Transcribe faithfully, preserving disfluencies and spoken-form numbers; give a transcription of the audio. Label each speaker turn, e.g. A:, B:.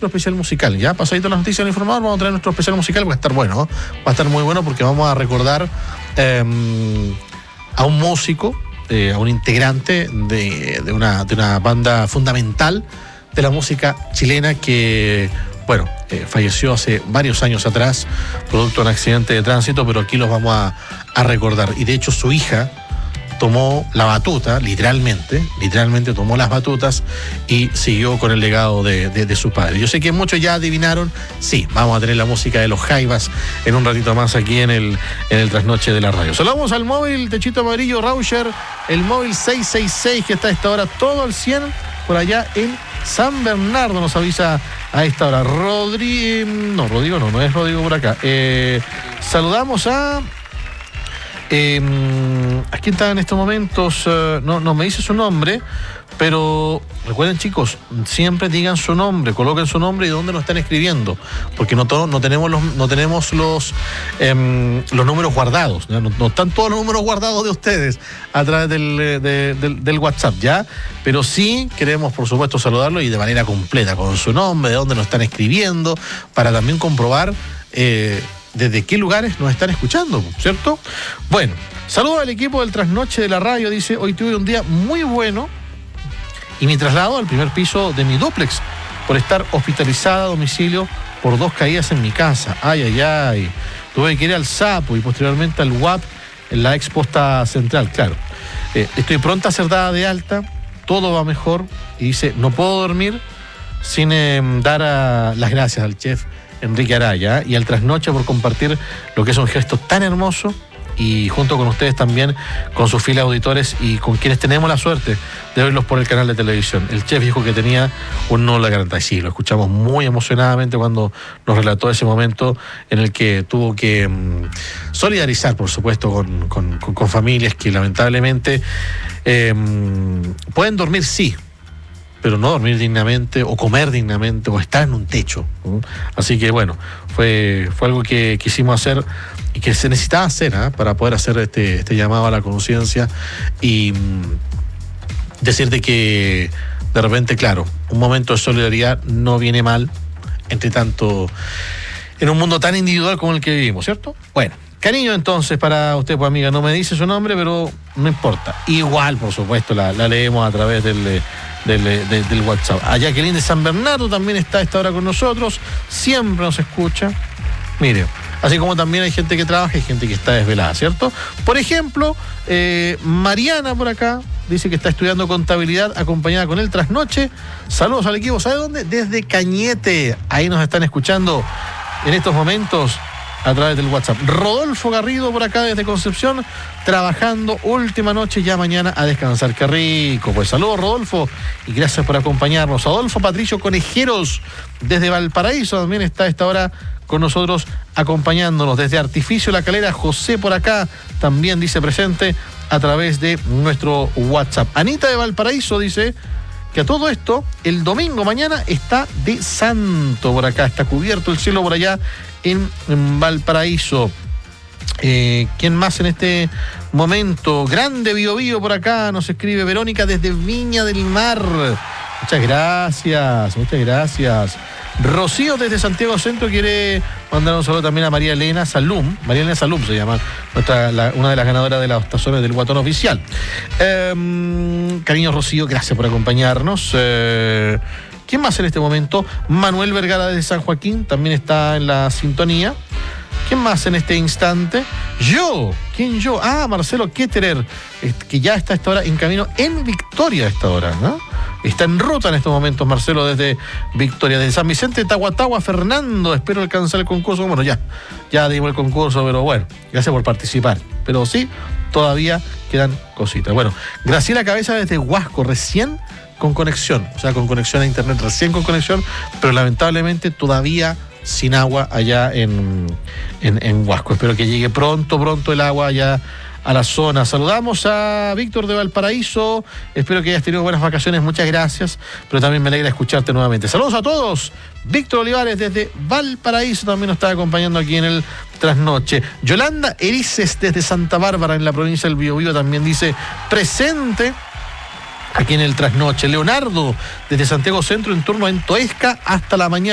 A: nuestro especial musical, ¿ya? Pasadito las noticias del informador, vamos a traer nuestro especial musical, va a estar bueno, ¿no? Va a estar muy bueno porque vamos a recordar eh, a un músico, eh, a un integrante de, de, una, de una banda fundamental de la música chilena que, bueno, eh, falleció hace varios años atrás, producto de un accidente de tránsito, pero aquí los vamos a, a recordar. Y de hecho su hija tomó la batuta, literalmente, literalmente tomó las batutas y siguió con el legado de, de, de su padre. Yo sé que muchos ya adivinaron, sí, vamos a tener la música de los Jaivas en un ratito más aquí en el, en el Trasnoche de la Radio. Saludamos al móvil Techito Amarillo Rauscher, el móvil seis seis seis que está a esta hora todo al cien por allá en San Bernardo, nos avisa a esta hora. Rodrigo, no, Rodrigo no, no es Rodrigo por acá. Eh, saludamos a... Eh, ¿A quién está en estos momentos? Uh, no, no me dice su nombre, pero recuerden, chicos, siempre digan su nombre, coloquen su nombre y dónde lo están escribiendo, porque no, todo, no tenemos los, no tenemos los, eh, los números guardados, no, no están todos los números guardados de ustedes a través del, de, del, del WhatsApp, ¿ya? Pero sí queremos, por supuesto, saludarlo y de manera completa, con su nombre, de dónde nos están escribiendo, para también comprobar eh, desde qué lugares nos están escuchando, ¿cierto? Bueno, saludo al equipo del Trasnoche de la Radio, dice, hoy tuve un día muy bueno y me traslado al primer piso de mi dúplex por estar hospitalizada a domicilio por dos caídas en mi casa. Ay, ay, ay. Tuve que ir al Sapo y posteriormente al U A P en la ex posta central, claro. Eh, estoy pronta a ser dada de alta, todo va mejor. Y dice, no puedo dormir sin eh, dar a, las gracias al chef Enrique Araya y al Trasnoche por compartir lo que es un gesto tan hermoso y junto con ustedes también, con sus filas auditores y con quienes tenemos la suerte de verlos por el canal de televisión. El chef dijo que tenía un no la garantía. Sí, lo escuchamos muy emocionadamente cuando nos relató ese momento en el que tuvo que um, solidarizar, por supuesto, con, con, con, con familias que lamentablemente eh, pueden dormir, sí, pero no dormir dignamente o comer dignamente o estar en un techo. ¿no? Así que bueno, fue, fue algo que quisimos hacer y que se necesitaba hacer ¿eh? para poder hacer este, este llamado a la conciencia y mmm, decirte que de repente, claro, un momento de solidaridad no viene mal, entre tanto, en un mundo tan individual como el que vivimos, ¿cierto? Bueno. Cariño entonces para usted, pues amiga, no me dice su nombre, pero no importa. Igual, por supuesto, la, la leemos a través del, del, del, del WhatsApp. A Jacqueline de San Bernardo también está a esta hora con nosotros, siempre nos escucha. Mire, así como también hay gente que trabaja y gente que está desvelada, ¿cierto? Por ejemplo, eh, Mariana por acá dice que está estudiando contabilidad acompañada con el Trasnoche. Saludos al equipo, ¿sabe dónde? Desde Cañete, ahí nos están escuchando en estos momentos a través del WhatsApp. Rodolfo Garrido por acá desde Concepción, trabajando última noche, ya mañana a descansar. Qué rico. Pues saludos, Rodolfo, y gracias por acompañarnos. Adolfo Patricio Conejeros desde Valparaíso también está a esta hora con nosotros acompañándonos. Desde Artificio La Calera, José por acá también dice presente a través de nuestro WhatsApp. Anita de Valparaíso dice que a todo esto, el domingo mañana está de santo por acá, está cubierto el cielo por allá en, en Valparaíso. Eh, ¿Quién más en este momento? Grande Bio Bio por acá, nos escribe Verónica desde Viña del Mar. Muchas gracias, muchas gracias. Rocío desde Santiago Centro quiere mandar un saludo también a María Elena Salum. María Elena Salum se llama, nuestra, la, una de las ganadoras de las tazones del Guatón Oficial. Eh, cariño Rocío, gracias por acompañarnos. Eh, ¿Quién más en este momento? Manuel Vergara desde San Joaquín también está en la sintonía. ¿Quién más en este instante? Yo. ¿Quién yo? Ah, Marcelo Ketterer, que ya está a esta hora en camino en Victoria a esta hora, ¿no? Está en ruta en estos momentos, Marcelo, desde Victoria. Desde San Vicente de Tahuatahua, Fernando, espero alcanzar el concurso. Bueno, ya, ya dimos el concurso, pero bueno, gracias por participar. Pero sí, todavía quedan cositas. Bueno, Graciela Cabeza desde Huasco, recién con conexión, o sea, con conexión a internet, recién con conexión, pero lamentablemente todavía sin agua allá en, en, en Huasco. Espero que llegue pronto, pronto el agua allá a la zona. Saludamos a Víctor de Valparaíso, espero que hayas tenido buenas vacaciones, muchas gracias, pero también me alegra escucharte nuevamente. Saludos a todos. Víctor Olivares desde Valparaíso también nos está acompañando aquí en el Trasnoche. Yolanda Erices desde Santa Bárbara en la provincia del Biobío también dice presente aquí en el Trasnoche. Leonardo desde Santiago Centro en turno en Toesca hasta la mañana.